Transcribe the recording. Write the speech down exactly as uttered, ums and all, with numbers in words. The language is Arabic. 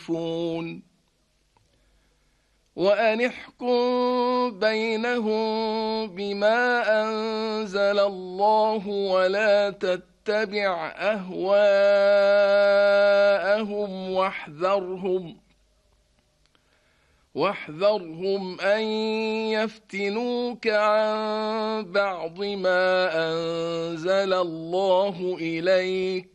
يختلفون وأن احكم بينهم بما أنزل الله ولا تتبع أهواءهم واحذرهم واحذرهم أن يفتنوك عن بعض ما أنزل الله إليك